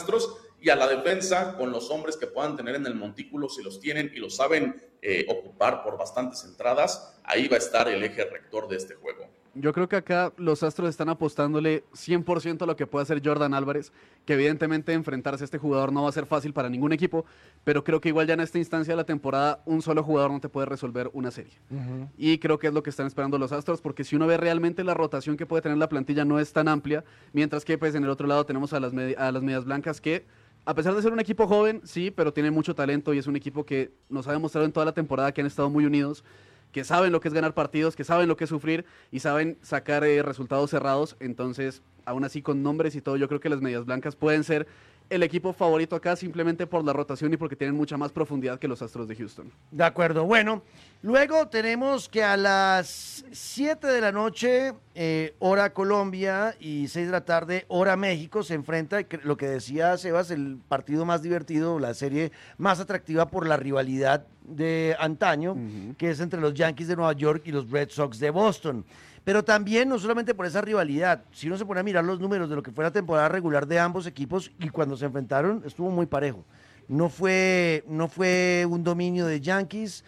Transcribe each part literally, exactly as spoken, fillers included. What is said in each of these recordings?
Astros, y a la defensa con los hombres que puedan tener en el montículo, si los tienen y lo saben eh, ocupar por bastantes entradas, ahí va a estar el eje rector de este juego. Yo creo que acá los Astros están apostándole cien por ciento a lo que puede hacer Jordan Álvarez, que evidentemente enfrentarse a este jugador no va a ser fácil para ningún equipo, pero creo que igual ya en esta instancia de la temporada un solo jugador no te puede resolver una serie. Uh-huh. Y creo que es lo que están esperando los Astros, porque si uno ve realmente la rotación que puede tener la plantilla no es tan amplia, mientras que pues en el otro lado tenemos a las, medi- a las Medias Blancas que, a pesar de ser un equipo joven, sí, pero tiene mucho talento y es un equipo que nos ha demostrado en toda la temporada que han estado muy unidos, que saben lo que es ganar partidos, que saben lo que es sufrir y saben sacar eh, resultados cerrados. Entonces, aún así con nombres y todo, yo creo que las Medias Blancas pueden ser el equipo favorito acá simplemente por la rotación y porque tienen mucha más profundidad que los Astros de Houston. De acuerdo, bueno, luego tenemos que a las siete de la noche, eh, hora Colombia, y seis de la tarde, hora México, se enfrenta, lo que decía Sebas, el partido más divertido, la serie más atractiva por la rivalidad de antaño, uh-huh. que es entre los Yankees de Nueva York y los Red Sox de Boston. Pero también, no solamente por esa rivalidad, si uno se pone a mirar los números de lo que fue la temporada regular de ambos equipos, y cuando se enfrentaron estuvo muy parejo. No fue, no fue un dominio de Yankees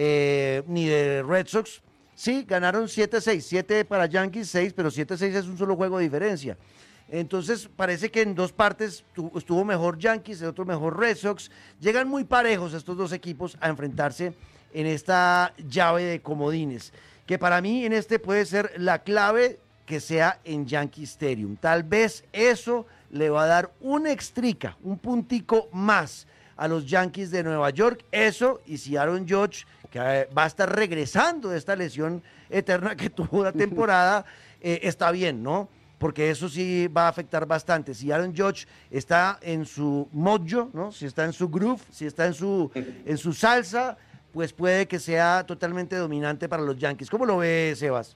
eh, ni de Red Sox. Sí, ganaron siete seis, siete para Yankees, seis, pero siete seis es un solo juego de diferencia. Entonces parece que en dos partes estuvo mejor Yankees, el otro mejor Red Sox. Llegan muy parejos estos dos equipos a enfrentarse en esta llave de comodines, que para mí en este puede ser la clave que sea en Yankee Stadium. Tal vez eso le va a dar una extrica, un puntico más a los Yankees de Nueva York. Eso, y si Aaron Judge, que va a estar regresando de esta lesión eterna que tuvo la temporada, eh, está bien, ¿no? Porque eso sí va a afectar bastante. Si Aaron Judge está en su mojo, ¿no? Si está en su groove, si está en su, en su salsa, pues puede que sea totalmente dominante para los Yankees. ¿Cómo lo ve, Sebas?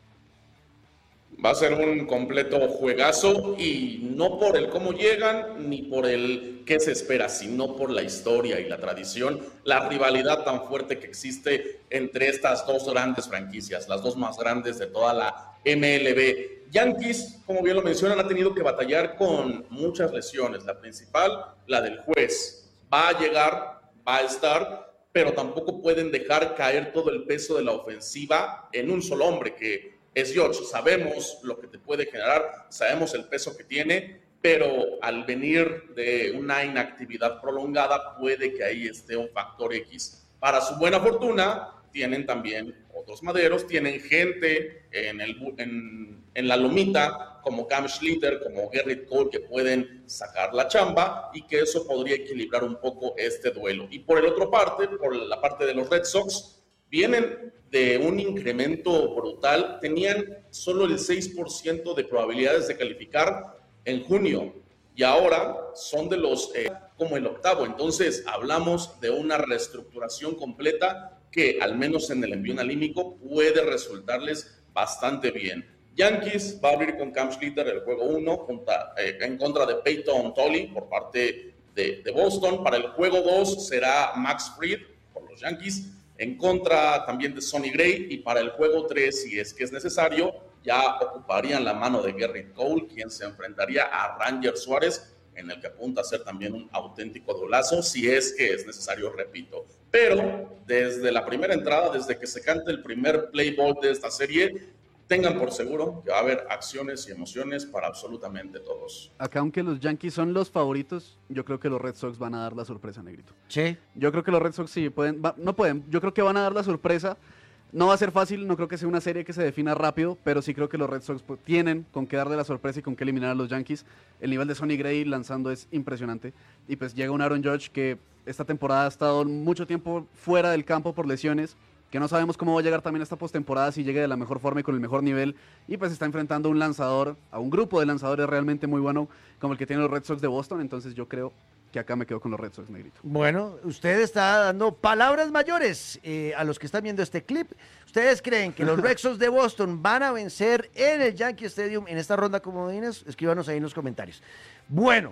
Va a ser un completo juegazo, y no por el cómo llegan ni por el qué se espera, sino por la historia y la tradición, la rivalidad tan fuerte que existe entre estas dos grandes franquicias, las dos más grandes de toda la M L B. Yankees, como bien lo mencionan, ha tenido que batallar con muchas lesiones. La principal, la del juez. Va a llegar, va a estar, pero tampoco pueden dejar caer todo el peso de la ofensiva en un solo hombre, que es George. Sabemos lo que te puede generar, sabemos el peso que tiene, pero al venir de una inactividad prolongada, puede que ahí esté un factor X. Para su buena fortuna, tienen también otros maderos, tienen gente en, el, en, en la lomita, como Cam Schlitter, como Gerrit Cole, que pueden sacar la chamba, y que eso podría equilibrar un poco este duelo. Y por el otro parte, por la parte de los Red Sox, vienen de un incremento brutal, tenían solo el seis por ciento de probabilidades de calificar en junio, y ahora son de los eh, como el octavo. Entonces hablamos de una reestructuración completa que, al menos en el envío anímico, puede resultarles bastante bien. Yankees va a abrir con Cam Schlitter el juego uno eh, en contra de Peyton Tolly por parte de, de Boston. Para el juego dos será Max Fried por los Yankees, en contra también de Sonny Gray, y para el juego tres, si es que es necesario, ya ocuparían la mano de Gerrit Cole, quien se enfrentaría a Ranger Suárez, en el que apunta a ser también un auténtico duelazo, si es que es necesario, repito. Pero desde la primera entrada, desde que se cante el primer play ball de esta serie, tengan por seguro que va a haber acciones y emociones para absolutamente todos. Acá, aunque los Yankees son los favoritos, yo creo que los Red Sox van a dar la sorpresa, Negrito. Sí. Yo creo que los Red Sox sí pueden, va, no pueden, yo creo que van a dar la sorpresa. No va a ser fácil, no creo que sea una serie que se defina rápido, pero sí creo que los Red Sox pues, tienen con qué darle la sorpresa y con qué eliminar a los Yankees. El nivel de Sonny Gray lanzando es impresionante, y pues llega un Aaron Judge que esta temporada ha estado mucho tiempo fuera del campo por lesiones, que no sabemos cómo va a llegar también esta postemporada, si llegue de la mejor forma y con el mejor nivel, y pues está enfrentando a un lanzador, a un grupo de lanzadores realmente muy bueno, como el que tienen los Red Sox de Boston. Entonces yo creo que acá me quedo con los Red Sox, Negrito. Bueno, usted está dando palabras mayores eh, a los que están viendo este clip. ¿Ustedes creen que los Red Sox de Boston van a vencer en el Yankee Stadium en esta ronda comodines? Escríbanos ahí en los comentarios. Bueno,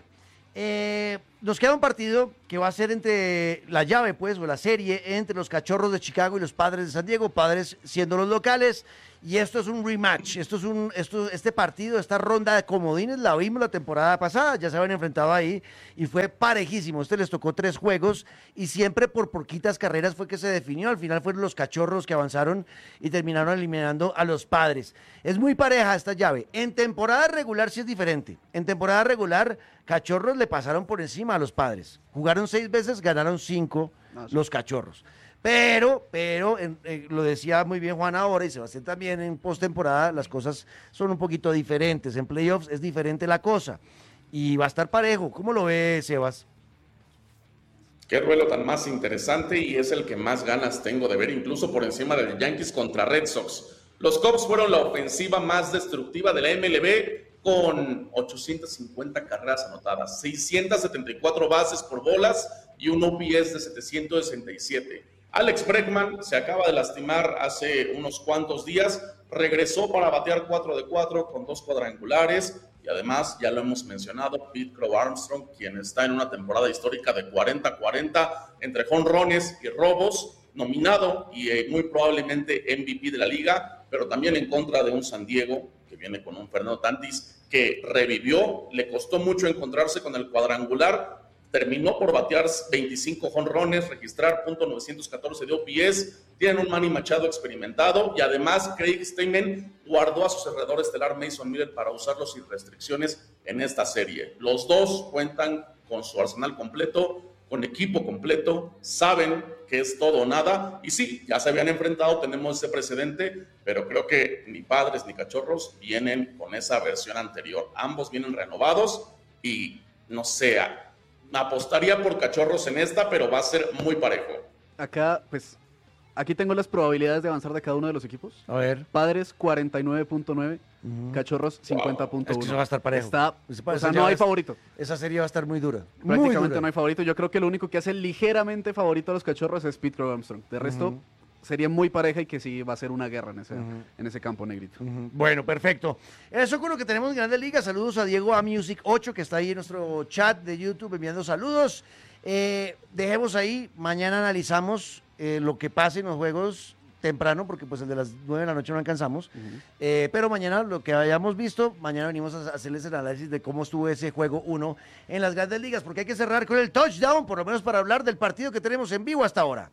eh, nos queda un partido que va a ser entre la llave, pues, o la serie entre los Cachorros de Chicago y los Padres de San Diego, Padres siendo los locales, y esto es un rematch, esto es un, esto, este partido, esta ronda de comodines la vimos la temporada pasada, ya se habían enfrentado ahí y fue parejísimo. Este les tocó tres juegos y siempre por poquitas carreras fue que se definió. Al final fueron los Cachorros que avanzaron y terminaron eliminando a los Padres. Es muy pareja esta llave. En temporada regular sí es diferente. En temporada regular, Cachorros le pasaron por encima a los Padres. Jugaron seis veces, ganaron cinco no, sí. los Cachorros. Pero, pero, en, en, lo decía muy bien Juan ahora y Sebastián también, en postemporada las cosas son un poquito diferentes. En playoffs es diferente la cosa. Y va a estar parejo. ¿Cómo lo ve, Sebas? Qué duelo tan más interesante y es el que más ganas tengo de ver, incluso por encima del Yankees contra Red Sox. Los Cubs fueron la ofensiva más destructiva de la M L B con ochocientas cincuenta carreras anotadas, seiscientas setenta y cuatro bases por bolas y un O P S de setecientos sesenta y siete. Alex Bregman se acaba de lastimar hace unos cuantos días, regresó para batear cuatro de cuatro con dos cuadrangulares y además, ya lo hemos mencionado, Pete Crow Armstrong, quien está en una temporada histórica de cuarenta cuarenta entre jonrones y robos, nominado y eh, muy probablemente M V P de la liga, pero también en contra de un San Diego que viene con un Fernando Tatis que revivió, le costó mucho encontrarse con el cuadrangular, terminó por batear veinticinco jonrones, registrar punto novecientos catorce de O P S, tienen un Manny Machado experimentado y además Craig Stammen guardó a su cerrador estelar Mason Miller para usarlos sin restricciones en esta serie. Los dos cuentan con su arsenal completo, con equipo completo, saben que es todo o nada y sí, ya se habían enfrentado, tenemos ese precedente, pero creo que ni Padres ni Cachorros vienen con esa versión anterior. Ambos vienen renovados y no sé, apostaría por Cachorros en esta, pero va a ser muy parejo. Acá, pues, aquí tengo las probabilidades de avanzar de cada uno de los equipos. A ver. Padres cuarenta y nueve punto nueve, uh-huh. Cachorros cincuenta punto uno. Wow. Es que eso va a estar parejo. Está, o sea, no hay favorito. Esa serie va a estar muy dura. Prácticamente muy dura. No hay favorito. Yo creo que lo único que hace ligeramente favorito a los Cachorros es Pete Crow Armstrong. De resto, uh-huh. sería muy pareja y que sí va a ser una guerra en ese, uh-huh. en ese campo negrito. Uh-huh. Bueno, perfecto. Eso con lo que tenemos en Grandes Ligas. Saludos a Diego A Music ocho, que está ahí en nuestro chat de YouTube enviando saludos. Eh, dejemos ahí, mañana analizamos eh, lo que pase en los juegos temprano, porque pues el de las nueve de la noche no alcanzamos, uh-huh. eh, pero mañana lo que hayamos visto, mañana venimos a hacerles el análisis de cómo estuvo ese juego uno en las Grandes Ligas, porque hay que cerrar con el touchdown, por lo menos para hablar del partido que tenemos en vivo hasta ahora.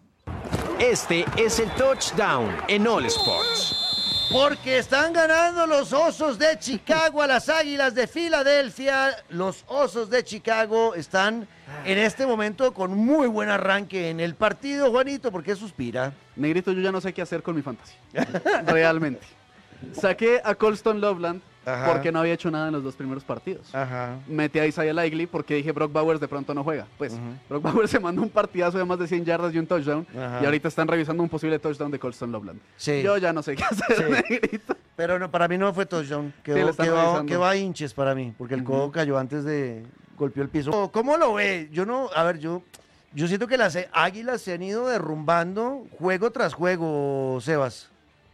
Este es el touchdown en All Sports. Porque están ganando los Osos de Chicago a las Águilas de Filadelfia. Los Osos de Chicago están en este momento con muy buen arranque en el partido. Juanito, ¿por qué suspira? Negrito, yo ya no sé qué hacer con mi fantasía. Realmente. Saqué a Colston Loveland Ajá. porque no había hecho nada en los dos primeros partidos. Ajá. Metí a Isaiah Likely porque dije Brock Bowers de pronto no juega. Pues uh-huh. Brock Bowers se mandó un partidazo de más de cien yardas y un touchdown. Ajá. Y ahorita están revisando un posible touchdown de Colston Loveland. Sí. Yo ya no sé qué hacer, sí. Negrito. Pero no, para mí no fue touchdown. Quedó, sí, quedó, quedó a hinches para mí, porque el uh-huh. codo cayó antes de golpeó el piso. ¿Cómo lo ve? Yo no, a ver, yo, yo siento que las Águilas se han ido derrumbando juego tras juego, Sebas.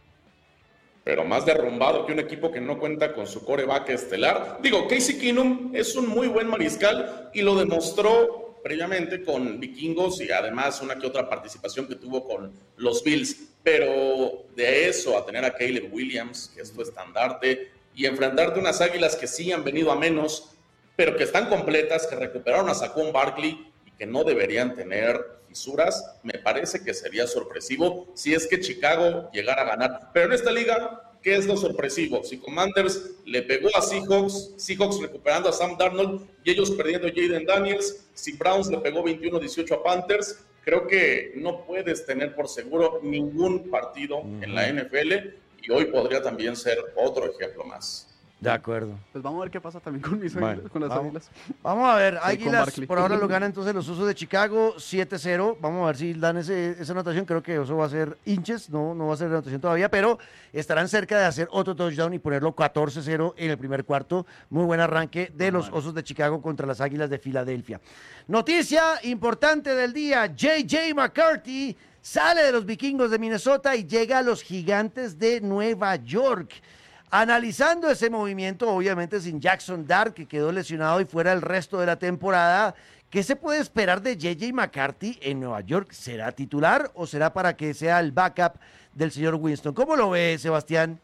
Pero más derrumbado que un equipo que no cuenta con su coreback estelar. Digo, Casey Keenum es un muy buen mariscal y lo demostró previamente con Vikingos y además una que otra participación que tuvo con los Bills. Pero de eso a tener a Caleb Williams, que es tu estandarte, y enfrentarte a unas Águilas que sí han venido a menos, pero que están completas, que recuperaron a Saquon Barkley y que no deberían tener fisuras, me parece que sería sorpresivo si es que Chicago llegara a ganar. Pero en esta liga, ¿qué es lo sorpresivo? Si Commanders le pegó a Seahawks, Seahawks recuperando a Sam Darnold y ellos perdiendo a Jaden Daniels, si Browns le pegó veintiuno dieciocho a Panthers, creo que no puedes tener por seguro ningún partido uh-huh. en la N F L y hoy podría también ser otro ejemplo más. De acuerdo. Pues vamos a ver qué pasa también con mis águilas, bueno, con las vamos, águilas. Vamos a ver, Águilas por ahora lo ganan entonces los Osos de Chicago siete cero. Vamos a ver si dan ese, esa anotación. Creo que eso va a ser hinches, no, no va a ser anotación todavía, pero estarán cerca de hacer otro touchdown y ponerlo catorce cero en el primer cuarto. Muy buen arranque de los Osos de Chicago contra las Águilas de Filadelfia. Noticia importante del día, J J McCarthy sale de los Vikingos de Minnesota y llega a los Gigantes de Nueva York. Analizando ese movimiento, obviamente sin Jackson Dart, que quedó lesionado y fuera el resto de la temporada, ¿qué se puede esperar de J J McCarthy en Nueva York? ¿Será titular o será para que sea el backup del señor Winston? ¿Cómo lo ve, Sebastián?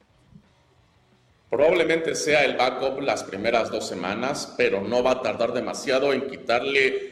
Probablemente sea el backup las primeras dos semanas, pero no va a tardar demasiado en quitarle